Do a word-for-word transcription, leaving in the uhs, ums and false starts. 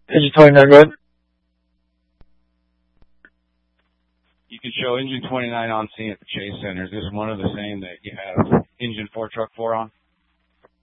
Engine twenty-nine, go ahead. You can show engine twenty-nine on scene at the Chase Center. Is this one of the same that you have engine four truck four on?